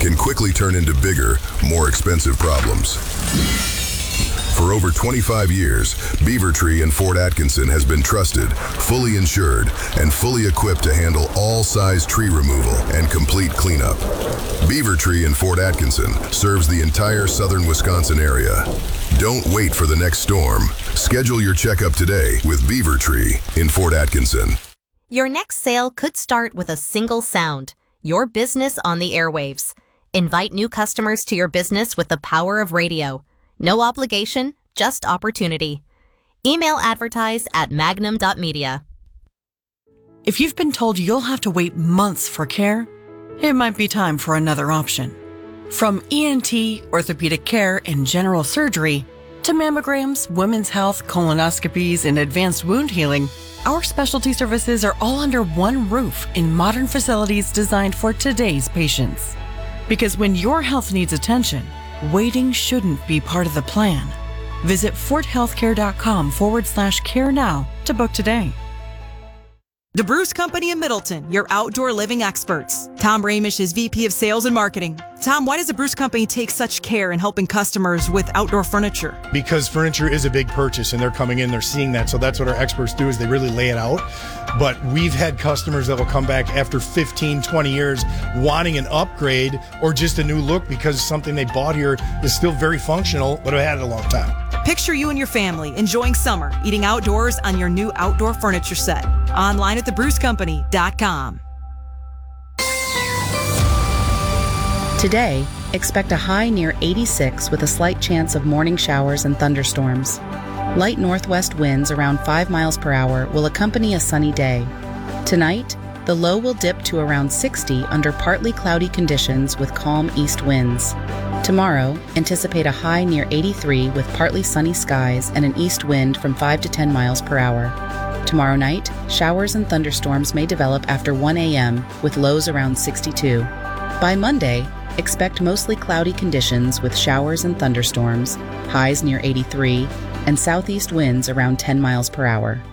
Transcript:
can quickly turn into bigger, more expensive problems. For over 25 years, Beaver Tree in Fort Atkinson has been trusted, fully insured, and fully equipped to handle all size tree removal and complete cleanup. Beaver Tree in Fort Atkinson serves the entire southern Wisconsin area. Don't wait for the next storm. Schedule your checkup today with Beaver Tree in Fort Atkinson. Your next sale could start with a single sound: your business on the airwaves. Invite new customers to your business with the power of radio. No obligation, just opportunity. Email advertise at magnum.media. If you've been told you'll have to wait months for care, it might be time for another option. From ENT, orthopedic care, and general surgery, to mammograms, women's health, colonoscopies, and advanced wound healing, our specialty services are all under one roof in modern facilities designed for today's patients. Because when your health needs attention, waiting shouldn't be part of the plan. Visit forthealthcare.com/care now to book today. The Bruce Company in Middleton, your outdoor living experts. Tom Ramish is VP of Sales and Marketing. Tom, why does the Bruce Company take such care in helping customers with outdoor furniture? Because furniture is a big purchase and they're coming in, they're seeing that. So that's what our experts do, is they really lay it out. But we've had customers that will come back after 15, 20 years wanting an upgrade or just a new look because something they bought here is still very functional, but have had it a long time. Picture you and your family enjoying summer, eating outdoors on your new outdoor furniture set. Online at thebrucecompany.com. Today, expect a high near 86 with a slight chance of morning showers and thunderstorms. Light northwest winds around 5 miles per hour will accompany a sunny day. Tonight, the low will dip to around 60 under partly cloudy conditions with calm east winds. Tomorrow, anticipate a high near 83 with partly sunny skies and an east wind from 5 to 10 miles per hour. Tomorrow night, showers and thunderstorms may develop after 1 a.m. with lows around 62. By Monday, expect mostly cloudy conditions with showers and thunderstorms, highs near 83, and southeast winds around 10 miles per hour.